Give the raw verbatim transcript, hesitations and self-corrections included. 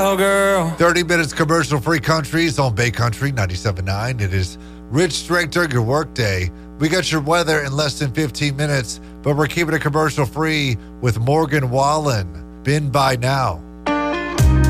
cowgirl. thirty minutes commercial-free countries on Bay Country ninety-seven point nine. It is Rich Straight during your workday. We got your weather in less than fifteen minutes, but we're keeping it commercial-free with Morgan Wallen. Been by now.